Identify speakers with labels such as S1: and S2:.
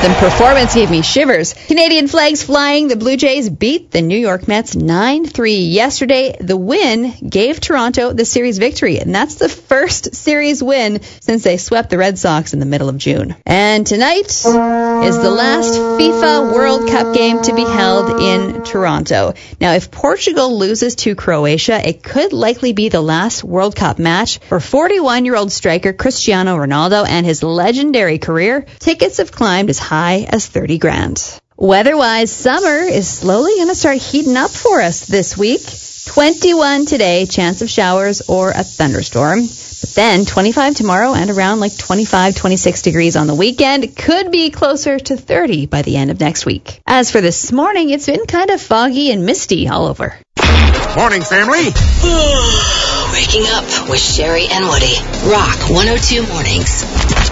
S1: The performance gave me shivers. Canadian flags flying, the Blue Jays beat the New York Mets 9-3 yesterday. The win gave Toronto the series victory, and that's the first series win since they swept the Red Sox in the middle of June. And tonight is the last FIFA World Cup game to be held in Toronto. Now, if Portugal loses to Croatia, it could likely be the last World Cup match for 41-year-old striker Cristiano Ronaldo and his legendary career. Tickets have climbed as high as $30,000. Weather-wise, summer is slowly going to start heating up for us this week. 21 today, chance of showers or a thunderstorm. But then 25 tomorrow and around like 25, 26 degrees on the weekend. Could be closer to 30 by the end of next week. As for this morning, it's been kind of foggy and misty all over.
S2: Morning, family.
S3: Waking up with Sherry and Woody. Rock 102 Mornings.